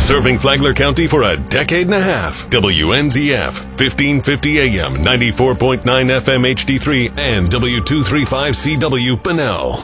Serving Flagler County for a decade and a half. WNZF, 1550 AM, 94.9 FM HD3, and W235CW Bunnell.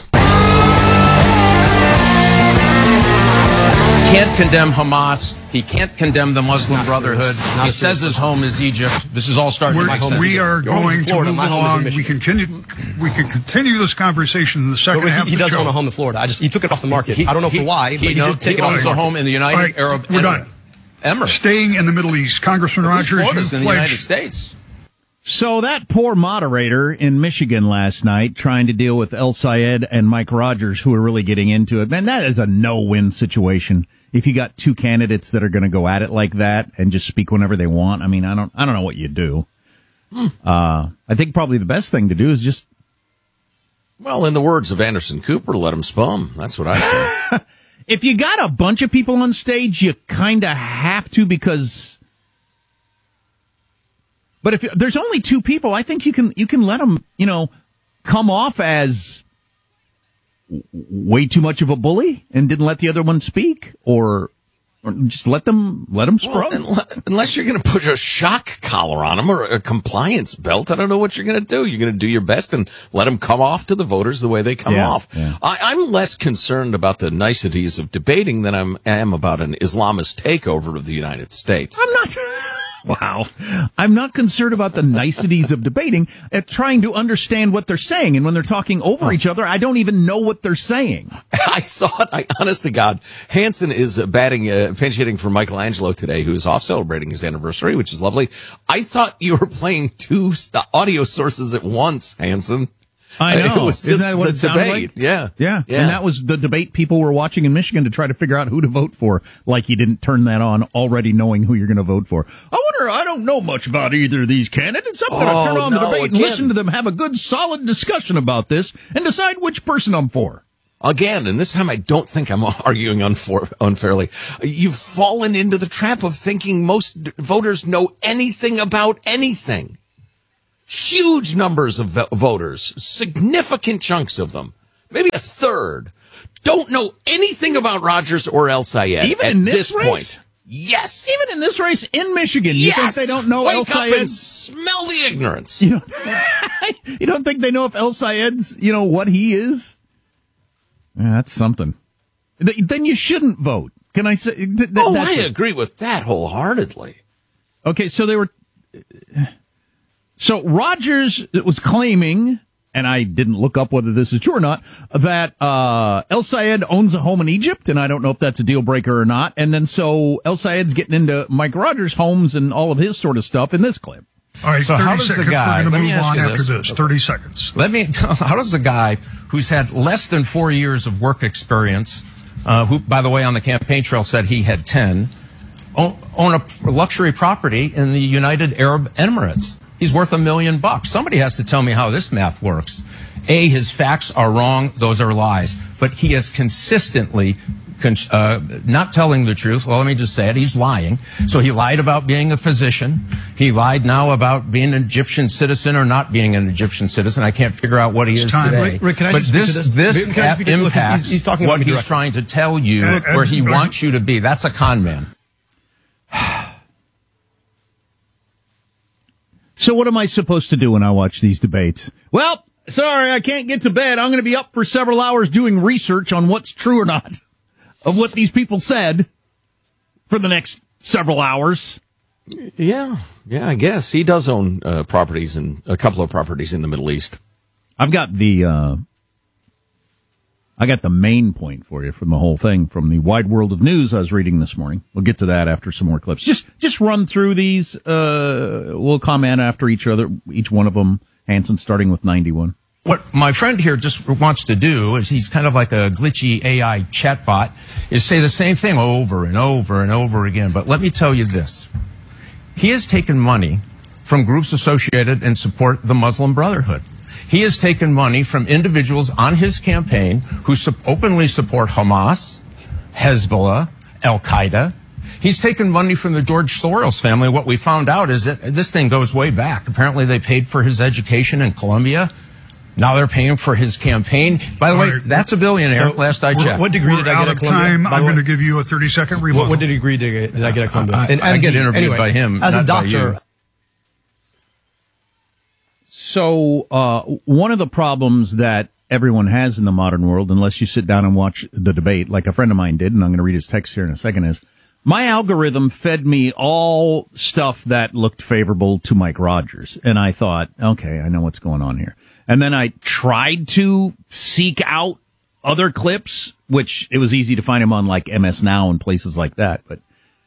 He can't condemn Hamas. He can't condemn the Muslim Brotherhood. He says his home is Egypt. This is all starting. We are going to move along. We can continue this conversation in the second half of the show. He doesn't own a home in Florida. He took it off the market. I don't know for why, but he just took it off the market. He owns a home in the United Arab Emirates. Staying in the Middle East. Congressman Rogers, Florida's in the United States. So that poor moderator in Michigan last night trying to deal with El Sayed and Mike Rogers, who are really getting into it. Man, that is a no-win situation. If you got two candidates that are going to go at it like that and just speak whenever they want, I mean, I don't know what you do. I think probably the best thing to do is just. Well, in the words of Anderson Cooper, let him spum. That's what I say. If you got a bunch of people on stage, you kind of have to because. But if there's only two people, I think you can let them, come off as way too much of a bully and didn't let the other one speak, or just let them scrub. Well, unless you're going to put a shock collar on them or a compliance belt, I don't know what you're going to do. You're going to do your best and let them come off to the voters the way they come off. Yeah. I'm less concerned about the niceties of debating than I am about an Islamist takeover of the United States. I'm not. Wow. I'm not concerned about the niceties of debating, at trying to understand what they're saying. And when they're talking over each other, I don't even know what they're saying. Honest to God, Hanson is pinch hitting for Michelangelo today, who's off celebrating his anniversary, which is lovely. I thought you were playing two audio sources at once, Hanson. I know. It was just Isn't that what the it sounds debate. like? Yeah. And that was the debate people were watching in Michigan to try to figure out who to vote for. Like you didn't turn that on already knowing who you're going to vote for. I don't know much about either of these candidates. I'm going to turn on the debate and listen to them have a good, solid discussion about this and decide which person I'm for. Again, and this time I don't think I'm arguing unfairly. You've fallen into the trap of thinking most voters know anything about anything. Huge numbers of voters, significant chunks of them, maybe a third, don't know anything about Rogers or El Sayed. Even in this race? Point. Yes. Even in this race in Michigan, you think they don't know El Sayed? Wake up and smell the ignorance. You don't think they know if El Sayed's, what he is? Yeah, that's something. Then you shouldn't vote. Can I say? I agree with that wholeheartedly. Okay, so they were. So Rogers was claiming, and I didn't look up whether this is true or not, that El Sayed owns a home in Egypt, and I don't know if that's a deal breaker or not. And then so El Sayed's getting into Mike Rogers' homes and all of his sort of stuff in this clip. All right, so 30 how does seconds. the guy? We're going to Let me move ask on you after this. 30 seconds. How does the guy who's had less than 4 years of work experience, who, by the way, on the campaign trail said he had 10, own a luxury property in the United Arab Emirates? He's worth $1 million. Somebody has to tell me how this math works. A, his facts are wrong. Those are lies. But he is consistently not telling the truth. Well, let me just say it. He's lying. So he lied about being a physician. He lied now about being an Egyptian citizen or not being an Egyptian citizen. I can't figure out what he is today. Rick, can I just speak to this? This Look, impacts he's talking what about he's trying to tell you, where he wants you to be. That's a con man. So what am I supposed to do when I watch these debates? Well, sorry, I can't get to bed. I'm going to be up for several hours doing research on what's true or not of what these people said for the next several hours. Yeah, I guess. He does own properties and a couple of properties in the Middle East. I've got the main point for you from the whole thing, from the wide world of news I was reading this morning. We'll get to that after some more clips. Just run through these. We'll comment after each one of them. Hanson starting with 91. What my friend here just wants to do is, he's kind of like a glitchy AI chatbot, is say the same thing over and over and over again. But let me tell you this. He has taken money from groups associated and support the Muslim Brotherhood. He has taken money from individuals on his campaign who openly support Hamas, Hezbollah, Al-Qaeda. He's taken money from the George Soros family. What we found out is that this thing goes way back. Apparently they paid for his education in Columbia. Now they're paying for his campaign. By the way, that's a billionaire. So last I checked. What degree did I get at Columbia? Time. I'm going to give you a 30-second rebuttal. What degree did I get at Columbia? I get interviewed by him, as a not by doctor. you. So one of the problems that everyone has in the modern world, unless you sit down and watch the debate, like a friend of mine did, and I'm going to read his text here in a second, is my algorithm fed me all stuff that looked favorable to Mike Rogers. And I thought, okay, I know what's going on here. And then I tried to seek out other clips, which it was easy to find them on like MS Now and places like that. But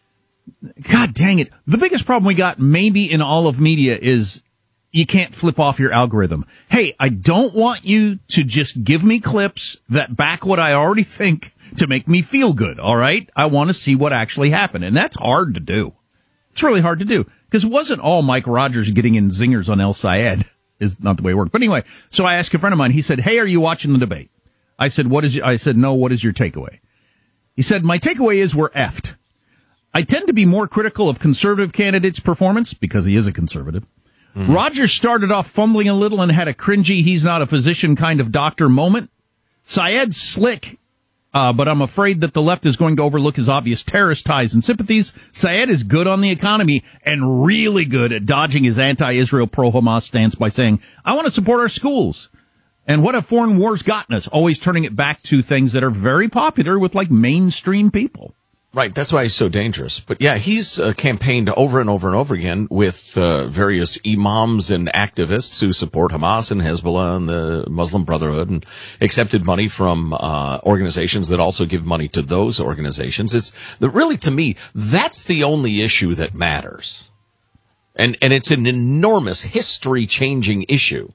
God dang it. The biggest problem we got maybe in all of media is you can't flip off your algorithm. Hey, I don't want you to just give me clips that back what I already think to make me feel good, all right? I want to see what actually happened, and that's hard to do. It's really hard to do, because it wasn't all Mike Rogers getting in zingers on El Sayed. Is not the way it worked. But anyway, so I asked a friend of mine, he said, hey, are you watching the debate? I said, no, what is your takeaway? He said, my takeaway is we're effed. I tend to be more critical of conservative candidates' performance, because he is a conservative. Rogers started off fumbling a little and had a cringy, he's not a physician kind of doctor moment. Sayed's slick, but I'm afraid that the left is going to overlook his obvious terrorist ties and sympathies. Sayed is good on the economy and really good at dodging his anti-Israel, pro-Hamas stance by saying, I want to support our schools. And what have foreign wars gotten us? Always turning it back to things that are very popular with like mainstream people. Right, that's why he's so dangerous. But yeah, he's campaigned over and over and over again with various imams and activists who support Hamas and Hezbollah and the Muslim Brotherhood, and accepted money from organizations that also give money to those organizations. It's really, to me, that's the only issue that matters. And it's an enormous history-changing issue.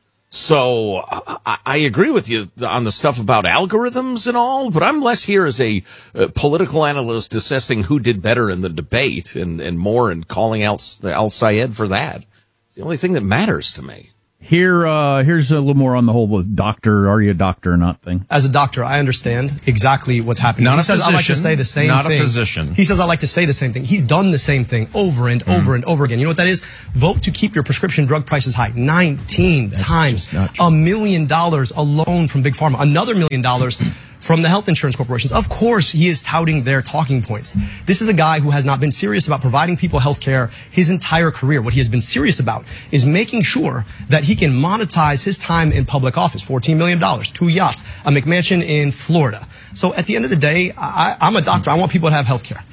So I agree with you on the stuff about algorithms and all, but I'm less here as a political analyst assessing who did better in the debate and more and calling out Al Sayed for that. It's the only thing that matters to me. Here's a little more on the whole doctor, are you a doctor or not thing. As a doctor, I understand exactly what's happening. Not he a says physician. I like to say the same not thing. Not a physician. He says I like to say the same thing. He's done the same thing over and over and over again. You know what that is? Vote to keep your prescription drug prices high. 19 times. $1 million alone from Big Pharma. Another $1 million from the health insurance corporations. Of course, he is touting their talking points. This is a guy who has not been serious about providing people health care his entire career. What he has been serious about is making sure that he can monetize his time in public office. $14 million, 2 yachts, a McMansion in Florida. So at the end of the day, I'm a doctor. I want people to have health care.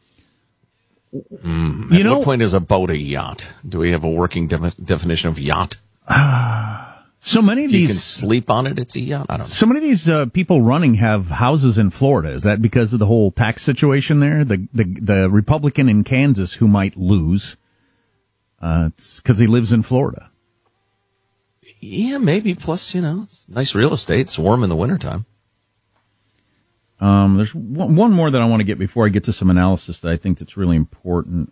At what point is a boat a yacht? Do we have a working definition of yacht? So many of these, you can sleep on it, it's a yacht. I don't know. So many of these people running have houses in Florida. Is that because of the whole tax situation there? The Republican in Kansas who might lose, it's because he lives in Florida. Yeah, maybe. Plus, it's nice real estate. It's warm in the wintertime. There's one more that I want to get before I get to some analysis that I think that's really important.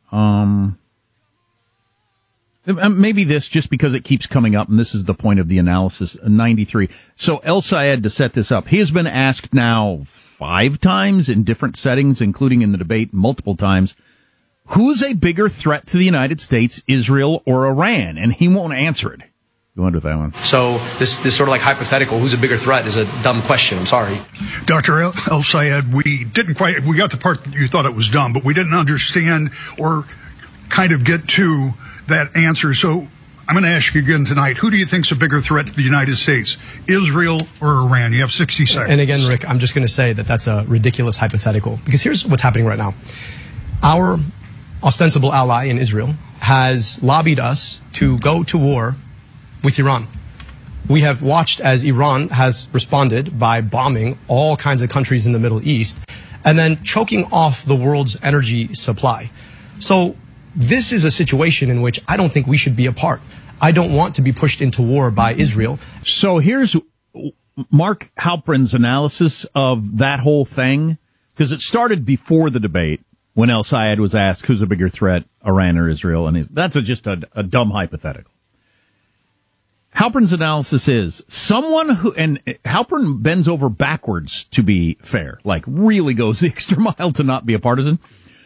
Maybe this, just because it keeps coming up, and this is the point of the analysis, 93. So El Sayed, to set this up, he has been asked now 5 times in different settings, including in the debate multiple times, who's a bigger threat to the United States, Israel or Iran? And he won't answer it. Go on with that one. So this sort of like hypothetical, who's a bigger threat, is a dumb question. I'm sorry. Dr. El Sayed, we got the part that you thought it was dumb, but we didn't understand or kind of get to that answer. So I'm going to ask you again tonight, who do you think is a bigger threat to the United States, Israel or Iran? You have 60 seconds. And again, Rick, I'm just going to say that that's a ridiculous hypothetical, because here's what's happening right now. Our ostensible ally in Israel has lobbied us to go to war with Iran. We have watched as Iran has responded by bombing all kinds of countries in the Middle East and then choking off the world's energy supply. So this is a situation in which I don't think we should be a part. I don't want to be pushed into war by Israel. So here's Mark Halperin's analysis of that whole thing, because it started before the debate when El Sayed was asked who's a bigger threat, Iran or Israel, and that's just a dumb hypothetical. Halperin's analysis is someone who, and Halperin bends over backwards to be fair, like really goes the extra mile to not be a partisan.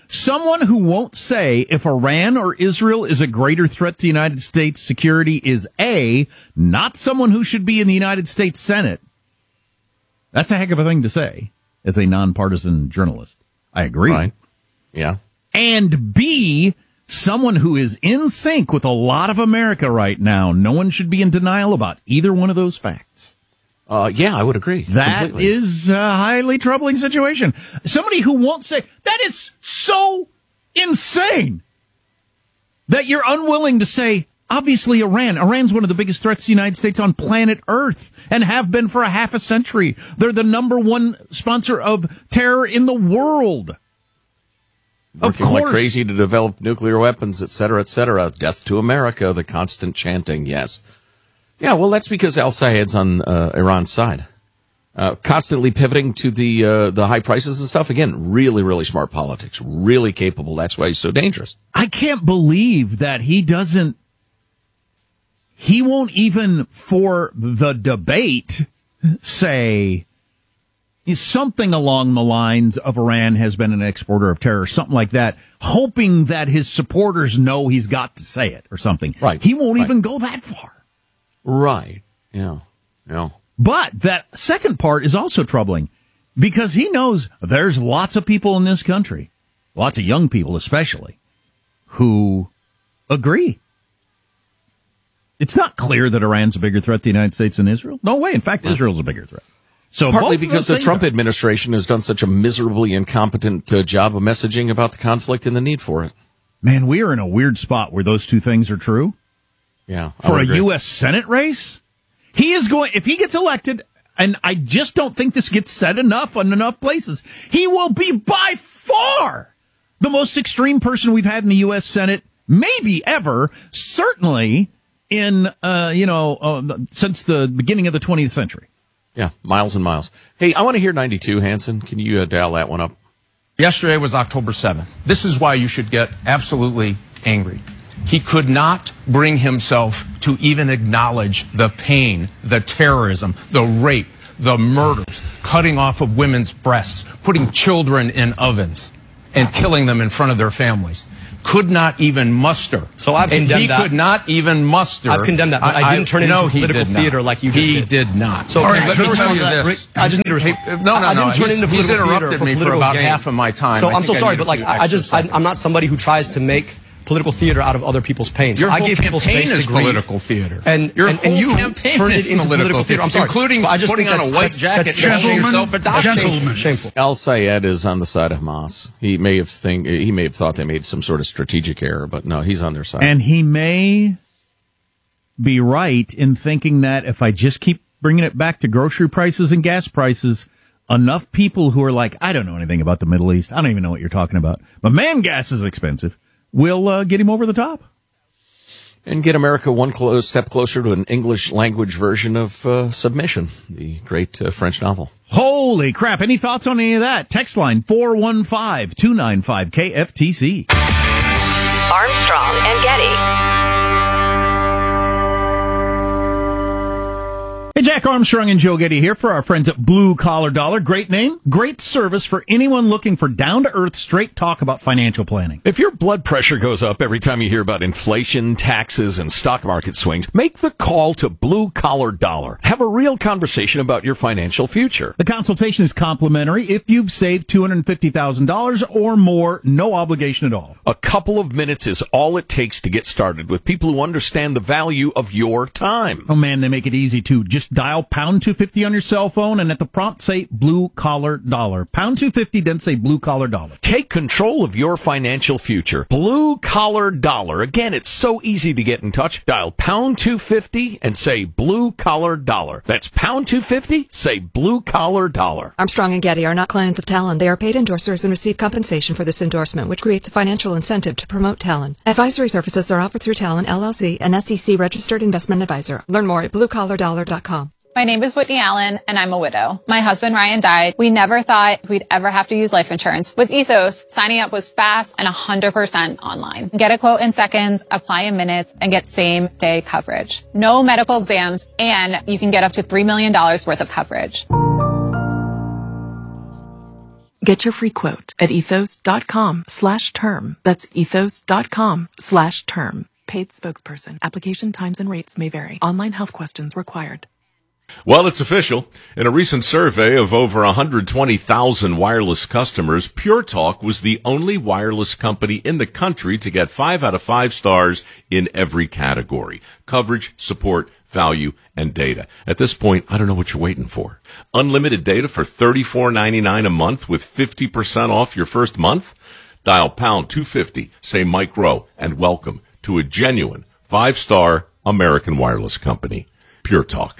Someone who won't say if Iran or Israel is a greater threat to the United States security is not someone who should be in the United States Senate. That's a heck of a thing to say as a nonpartisan journalist. I agree. Right. Yeah. And B, someone who is in sync with a lot of America right now. No one should be in denial about either one of those facts. Yeah, I would agree. That completely. is a highly troubling situation. Somebody who won't say, that is so insane that you're unwilling to say, obviously Iran's one of the biggest threats to the United States on planet Earth and have been for a half a century. They're the number one sponsor of terror in the world. Working like crazy to develop nuclear weapons, et cetera, et cetera. Death to America, the constant chanting, yes. Yeah, well, that's because al-Sayed's on Iran's side. Constantly pivoting to the high prices and stuff. Again, really, really smart politics. Really capable. That's why he's so dangerous. I can't believe that he won't even for the debate say something along the lines of Iran has been an exporter of terror, something like that, hoping that his supporters know he's got to say it or something. Right. He won't even go that far. Right. Yeah. Yeah. But that second part is also troubling because he knows there's lots of people in this country, lots of young people especially, who agree. It's not clear that Iran's a bigger threat to the United States than Israel. No way. In fact, Israel's a bigger threat. So partly because the Trump administration has done such a miserably incompetent job of messaging about the conflict and the need for it. Man, we are in a weird spot where those two things are true. Yeah. For a U.S. Senate race, he is going, if he gets elected, and I just don't think this gets said enough in enough places, he will be by far the most extreme person we've had in the U.S. Senate, maybe ever, certainly in, since the beginning of the 20th century. Yeah, miles and miles. Hey, I want to hear 92, Hanson. Can you dial that one up? Yesterday was October 7th. This is why you should get absolutely angry. He could not bring himself to even acknowledge the pain, the terrorism, the rape, the murders, cutting off of women's breasts, putting children in ovens, and killing them in front of their families. Could not even muster. So I've condemned that. He could not even muster. I've condemned that, but I didn't turn it into political theater like you just did. He did not. So let me tell you this. I just need to respond. No. I didn't turn it into He's political interrupted me for about half of my time. So I'm so sorry, but I'm not somebody who tries to make political theater out of other people's pain. Your I whole gave people campaign space is to grieve. political theater. And your and whole you campaign turned is it into political theater. I'm sorry. Including I just putting think on a white jacket and calling yourself a doctor. Shameful. Al-Sayed is on the side of Hamas. He may have thought they made some sort of strategic error, but no, he's on their side. And he may be right in thinking that if I just keep bringing it back to grocery prices and gas prices, enough people who are like, I don't know anything about the Middle East. I don't even know what you're talking about. But man, gas is expensive. We'll get him over the top. And get America one step closer to an English language version of Submission, the great French novel. Holy crap. Any thoughts on any of that? Text line 415-295-KFTC. Armstrong and Getty. Hey, Jack Armstrong and Joe Getty here for our friends at Blue Collar Dollar. Great name, great service for anyone looking for down-to-earth, straight talk about financial planning. If your blood pressure goes up every time you hear about inflation, taxes, and stock market swings, make the call to Blue Collar Dollar. Have a real conversation about your financial future. The consultation is complimentary if you've saved $250,000 or more, no obligation at all. A couple of minutes is all it takes to get started with people who understand the value of your time. Oh, man, they make it easy, too. Just dial pound 250 on your cell phone and at the prompt say Blue Collar Dollar. Pound 250, then say Blue Collar Dollar. Take control of your financial future. Blue Collar Dollar. Again, it's so easy to get in touch. Dial pound 250 and say Blue Collar Dollar. That's pound 250, say Blue Collar Dollar. Armstrong and Getty are not clients of Talon. They are paid endorsers and receive compensation for this endorsement, which creates a financial incentive to promote Talon. Advisory services are offered through Talon, LLC, an SEC registered investment advisor. Learn more at bluecollardollar.com. My name is Whitney Allen, and I'm a widow. My husband, Ryan, died. We never thought we'd ever have to use life insurance. With Ethos, signing up was fast and 100% online. Get a quote in seconds, apply in minutes, and get same-day coverage. No medical exams, and you can get up to $3 million worth of coverage. Get your free quote at ethos.com/term. That's ethos.com/term. Paid spokesperson. Application times and rates may vary. Online health questions required. Well, it's official. In a recent survey of over 120,000 wireless customers, Pure Talk was the only wireless company in the country to get 5 out of 5 stars in every category: coverage, support, value, and data. At this point, I don't know what you're waiting for. Unlimited data for $34.99 a month with 50% off your first month? Dial pound 250, say Mike Rowe, and welcome to a genuine 5-star American wireless company. Pure Talk.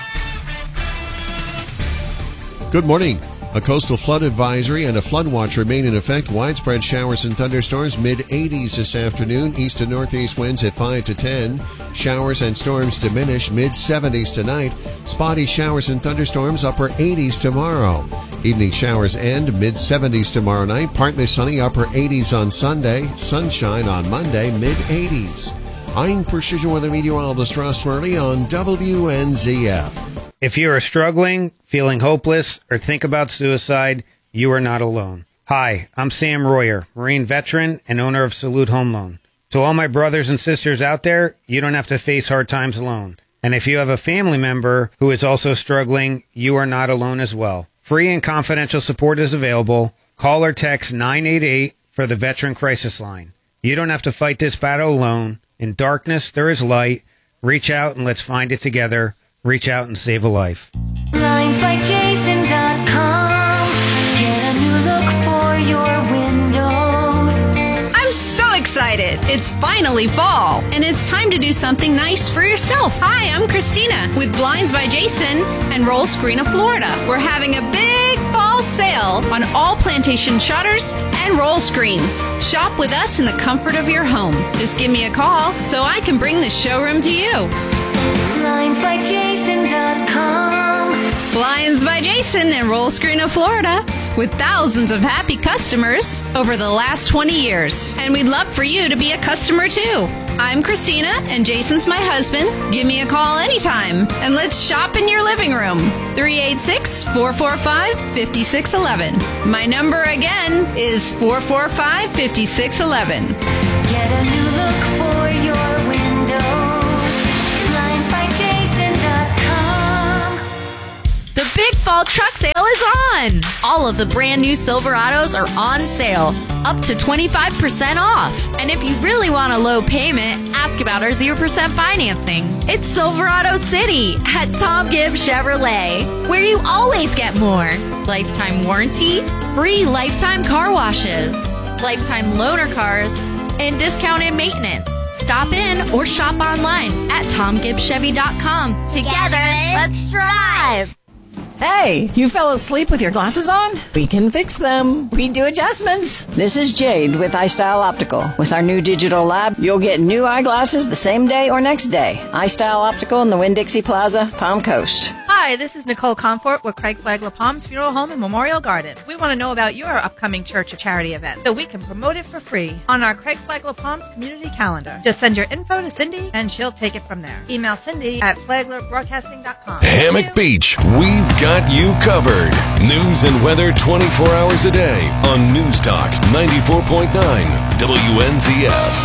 Good morning. A coastal flood advisory and a flood watch remain in effect. Widespread showers and thunderstorms, mid-80s this afternoon. East to northeast winds at 5 to 10. Showers and storms diminish, mid-70s tonight. Spotty showers and thunderstorms, upper 80s tomorrow. Evening showers end, mid-70s tomorrow night. Partly sunny, upper 80s on Sunday. Sunshine on Monday, mid-80s. I'm Precision Weather Meteorologist Ross Murley on WNZF. If you are struggling, feeling hopeless, or think about suicide, you are not alone. Hi, I'm Sam Royer, Marine veteran and owner of Salute Home Loan. To all my brothers and sisters out there, you don't have to face hard times alone. And if you have a family member who is also struggling, you are not alone as well. Free and confidential support is available. Call or text 988 for the Veteran Crisis Line. You don't have to fight this battle alone. In darkness, there is light. Reach out and let's find it together. Reach out and save a life. BlindsByJason.com. Get a new look for your windows. I'm so excited. It's finally fall, and it's time to do something nice for yourself. Hi, I'm Christina with Blinds by Jason and Roll Screen of Florida. We're having a big fall sale on all plantation shutters and roll screens. Shop with us in the comfort of your home. Just give me a call so I can bring the showroom to you. BlindsByJason.com. Blinds by Jason and Roll Screen of Florida, with thousands of happy customers over the last 20 years. And we'd love for you to be a customer too. I'm Christina, and Jason's my husband. Give me a call anytime, and let's shop in your living room. 386-445-5611. My number again is 445-5611. Get a new look for your windows. The big fall truck sale is on! All of the brand new Silverados are on sale, up to 25% off. And if you really want a low payment, ask about our 0% financing. It's Silverado City at Tom Gibbs Chevrolet, where you always get more. Lifetime warranty, free lifetime car washes, lifetime loaner cars, and discounted maintenance. Stop in or shop online at TomGibbsChevy.com. Together, let's drive! Hey, you fell asleep with your glasses on? We can fix them. We do adjustments. This is Jade with iStyle Optical. With our new digital lab, you'll get new eyeglasses the same day or next day. iStyle Optical in the Winn-Dixie Plaza, Palm Coast. Hi, this is Nicole Comfort with Craig Flagler Palms Funeral Home and Memorial Garden. We want to know about your upcoming church or charity event so we can promote it for free on our Craig Flagler Palms community calendar. Just send your info to Cindy and she'll take it from there. Email Cindy at flaglerbroadcasting.com. Hammock Beach, we've got you covered. News and weather 24 hours a day on News Talk 94.9 WNZF.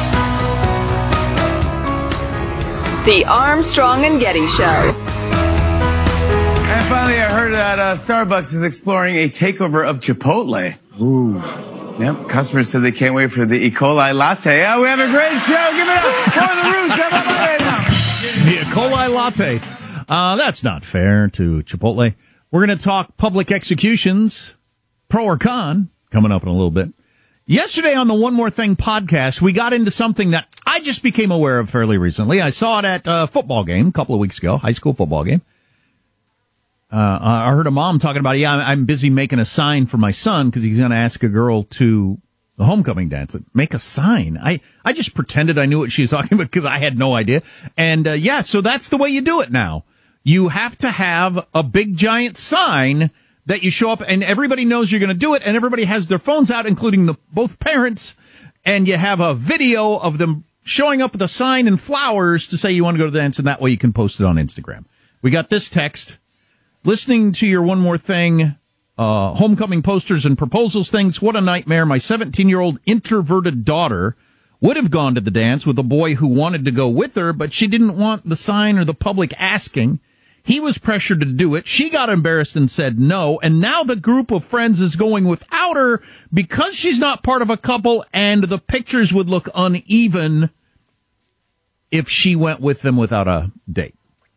The Armstrong and Getty Show. And finally, I heard that Starbucks is exploring a takeover of Chipotle. Ooh. Yep. Customers said they can't wait for the E. coli latte. Yeah, we have a great show. Give it up for the Roots. The E. coli latte. That's not fair to Chipotle. We're going to talk public executions, pro or con, coming up in a little bit. Yesterday on the One More Thing podcast, we got into something that I just became aware of fairly recently. I saw it at a football game a couple of weeks ago, high school football game. I heard a mom talking about, I'm busy making a sign for my son because he's going to ask a girl to the homecoming dance. Make a sign. I just pretended I knew what she was talking about because I had no idea. And, so that's the way you do it now. You have to have a big giant sign that you show up and everybody knows you're going to do it and everybody has their phones out, including both parents. And you have a video of them showing up with a sign and flowers to say you want to go to the dance, and that way you can post it on Instagram. We got this text. Listening to your One More Thing homecoming posters and proposals things. What a nightmare. My 17-year-old introverted daughter would have gone to the dance with a boy who wanted to go with her, but she didn't want the sign or the public asking. He was pressured to do it. She got embarrassed and said no, and now the group of friends is going without her because she's not part of a couple, and the pictures would look uneven if she went with them without a date.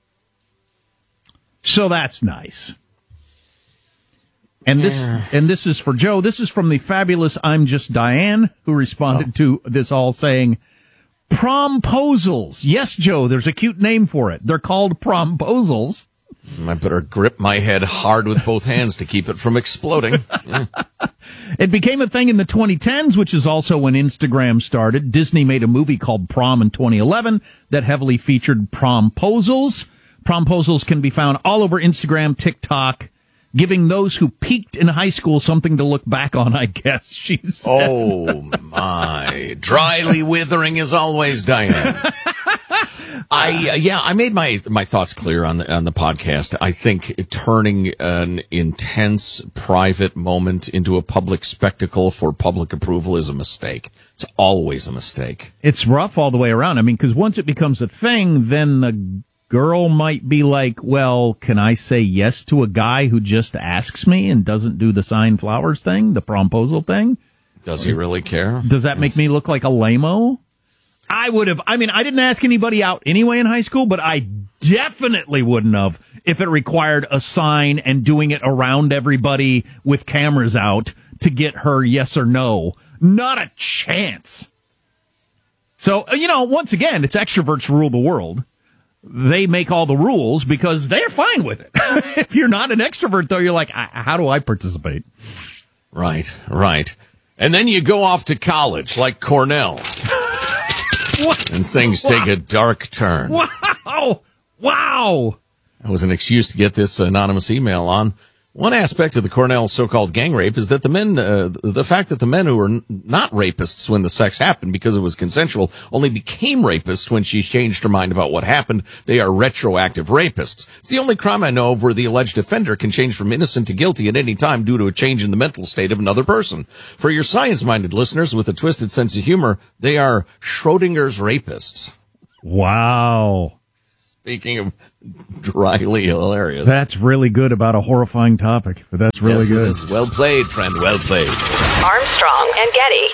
So that's nice. And this is for Joe. This is from the fabulous I'm Just Diane, who responded to this all saying, promposals. Yes, Joe, there's a cute name for it. They're called promposals. I better grip my head hard with both hands to keep it from exploding. It became a thing in the 2010s, which is also when Instagram started. Disney made a movie called Prom in 2011 that heavily featured promposals. Promposals can be found all over Instagram, TikTok, giving those who peaked in high school something to look back on, I guess, she said. Oh, my. Dryly withering as always, Diane. I made my thoughts clear on the podcast. I think turning an intense private moment into a public spectacle for public approval is a mistake. It's always a mistake. It's rough all the way around. I mean, because once it becomes a thing, then the girl might be like, well, can I say yes to a guy who just asks me and doesn't do the sign flowers thing, the promposal thing? Does he really care? Does that make me look like a lame-o? I didn't ask anybody out anyway in high school, but I definitely wouldn't have if it required a sign and doing it around everybody with cameras out to get her yes or no. Not a chance. So, once again, it's extroverts rule the world. They make all the rules because they're fine with it. If you're not an extrovert, though, you're like, how do I participate? Right. And then you go off to college like Cornell. What? And things take a dark turn. Wow. That was an excuse to get this anonymous email on. One aspect of the Cornell so-called gang rape is that the fact that the men who were not rapists when the sex happened because it was consensual only became rapists when she changed her mind about what happened. They are retroactive rapists. It's the only crime I know of where the alleged offender can change from innocent to guilty at any time due to a change in the mental state of another person. For your science-minded listeners with a twisted sense of humor, they are Schrodinger's rapists. Wow. Speaking of dryly hilarious. That's really good about a horrifying topic, but that's really good. It is. Well played, friend. Well played. Armstrong and Getty.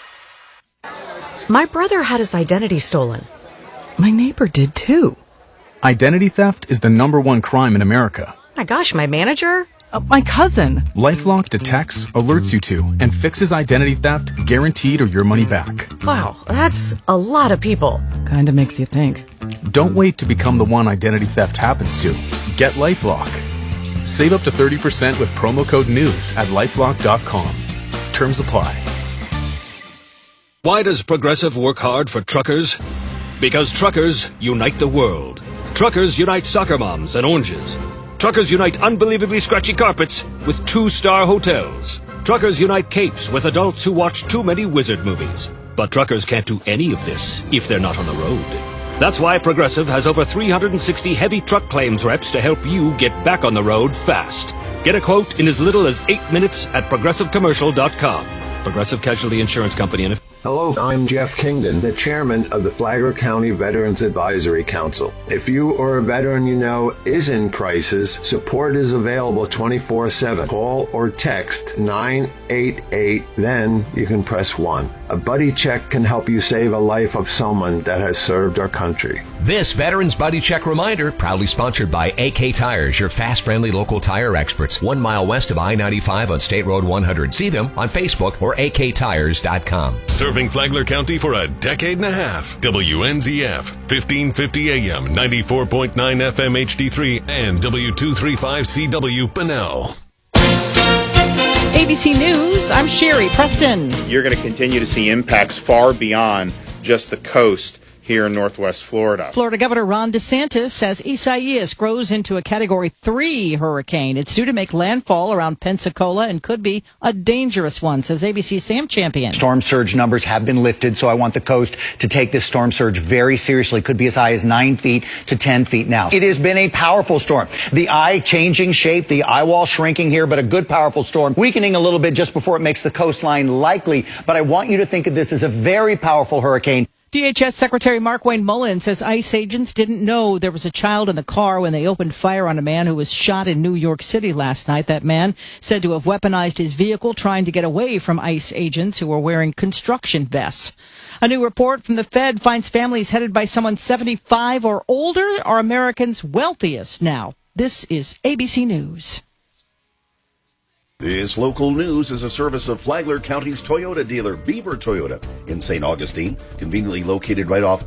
My brother had his identity stolen. My neighbor did too. Identity theft is the #1 crime in America. My gosh, my manager? My cousin. LifeLock detects, alerts you to, and fixes identity theft guaranteed or your money back. Wow, that's a lot of people. Kinda makes you think. Don't wait to become the one identity theft happens to. Get LifeLock. Save up to 30% with promo code NEWS at LifeLock.com. Terms apply. Why does Progressive work hard for truckers? Because truckers unite the world. Truckers unite soccer moms and oranges. Truckers unite unbelievably scratchy carpets with 2-star hotels. Truckers unite capes with adults who watch too many wizard movies. But truckers can't do any of this if they're not on the road. That's why Progressive has over 360 heavy truck claims reps to help you get back on the road fast. Get a quote in as little as 8 minutes at ProgressiveCommercial.com. Progressive Casualty Insurance Company. And Hello, I'm Jeff Kingdon, the chairman of the Flagler County Veterans Advisory Council. If you or a veteran you know is in crisis, support is available 24/7. Call or text 988, then you can press 1. A buddy check can help you save a life of someone that has served our country. This Veterans Buddy Check reminder, proudly sponsored by AK Tires, your fast, friendly local tire experts, 1 mile west of I-95 on State Road 100. See them on Facebook or aktires.com. Serving Flagler County for a decade and a half. WNZF, 1550 AM, 94.9 FM HD3, and W235CW Bunnell. ABC News, I'm Sherry Preston. You're going to continue to see impacts far beyond just the coast here in Northwest Florida. Florida Governor Ron DeSantis says Isaias grows into a Category 3 hurricane. It's due to make landfall around Pensacola and could be a dangerous one, says ABC's Sam Champion. Storm surge numbers have been lifted, so I want the coast to take this storm surge very seriously. Could be as high as 9 feet to 10 feet now. It has been a powerful storm. The eye changing shape, the eye wall shrinking here, but a good powerful storm, weakening a little bit just before it makes the coastline likely. But I want you to think of this as a very powerful hurricane. DHS Secretary Mark Wayne Mullen says ICE agents didn't know there was a child in the car when they opened fire on a man who was shot in New York City last night. That man said to have weaponized his vehicle trying to get away from ICE agents who were wearing construction vests. A new report from the Fed finds families headed by someone 75 or older are Americans' wealthiest now. This is ABC News. This local news is a service of Flagler County's Toyota dealer, Beaver Toyota, in St. Augustine, conveniently located right off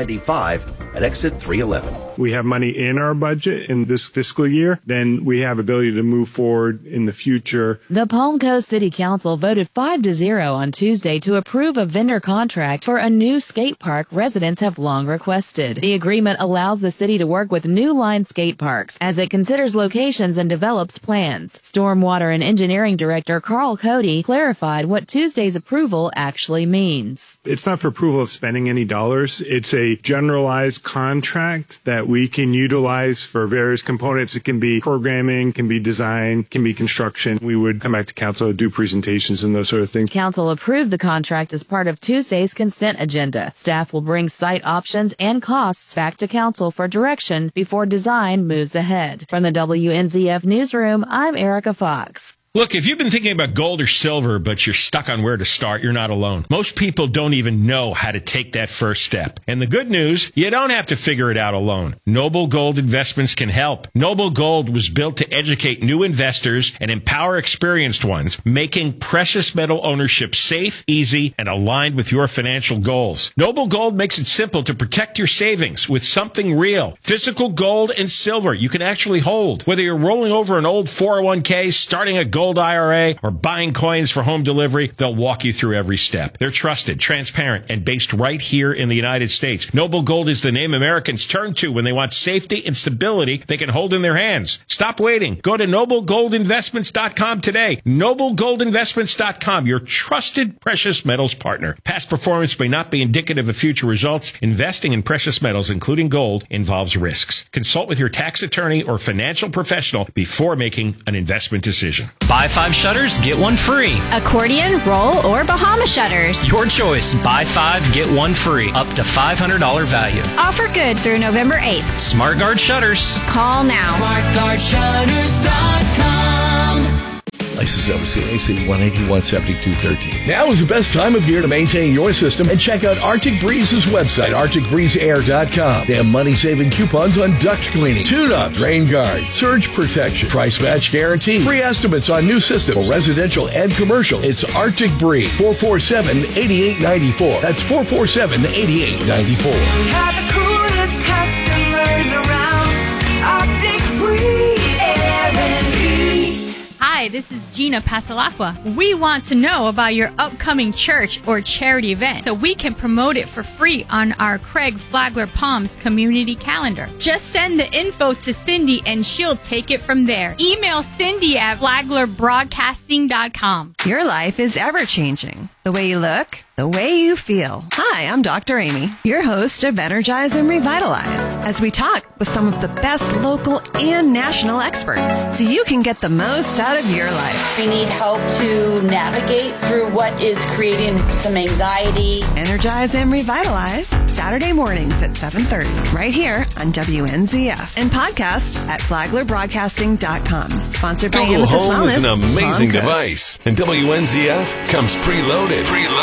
I-95 at exit 311. We have money in our budget in this fiscal year, then we have ability to move forward in the future. The Palm Coast City Council voted 5-0 on Tuesday to approve a vendor contract for a new skate park residents have long requested. The agreement allows the city to work with New Line skate parks as it considers locations and develops plans. Stormwater and Engineering Director Carl Cody clarified what Tuesday's approval actually means. It's not for approval of spending any dollars. It's a generalized contract that we can utilize for various components. It can be programming, can be design, can be construction. We would come back to council, do presentations and those sort of things. Council approved the contract as part of Tuesday's consent agenda. Staff will bring site options and costs back to council for direction before design moves ahead. From the WNZF Newsroom, I'm Erica Fox. Look, if you've been thinking about gold or silver, but you're stuck on where to start, you're not alone. Most people don't even know how to take that first step. And the good news, you don't have to figure it out alone. Noble Gold Investments can help. Noble Gold was built to educate new investors and empower experienced ones, making precious metal ownership safe, easy, and aligned with your financial goals. Noble Gold makes it simple to protect your savings with something real. Physical gold and silver you can actually hold. Whether you're rolling over an old 401k, starting a gold IRA, or buying coins for home delivery, they'll walk you through every step. They're trusted, transparent, and based right here in the United States. Noble Gold is the name Americans turn to when they want safety and stability they can hold in their hands. Stop waiting. Go to NobleGoldInvestments.com today. NobleGoldInvestments.com, your trusted precious metals partner. Past performance may not be indicative of future results. Investing in precious metals, including gold, involves risks. Consult with your tax attorney or financial professional before making an investment decision. Buy 5 shutters, get 1 free. Accordion, roll, or Bahama shutters. Your choice. Buy 5, get 1 free. Up to $500 value. Offer good through November 8th. SmartGuard Shutters. Call now. SmartGuardShutters.com. License number CAC 1817213. Now is the best time of year to maintain your system and check out Arctic Breeze's website, ArcticBreezeAir.com. They have money-saving coupons on duct cleaning, tune-up, rain guard, surge protection, price match guarantee, free estimates on new system, for residential and commercial. It's Arctic Breeze, 447-8894. That's 447-8894. Have the coolest customers around. Arctic Breeze Air and Heat. Hi, this is Gina Pasalacqua. We want to know about your upcoming church or charity event so we can promote it for free on our Craig Flagler Palms community calendar. Just send the info to Cindy and she'll take it from there. Email Cindy at FlaglerBroadcasting.com. Your life is ever-changing. The way you look, the way you feel. Hi, I'm Dr. Amy, your host of Energize and Revitalize, as we talk with some of the best local and national experts so you can get the most out of your life. We need help to navigate through what is creating some anxiety. Energize and Revitalize, Saturday mornings at 7:30, right here on WNZF, and podcast at FlaglerBroadcasting.com. Sponsored by Google Amethyst Home Wellness. is an amazing Palm Coast. device, and WNZF comes preloaded.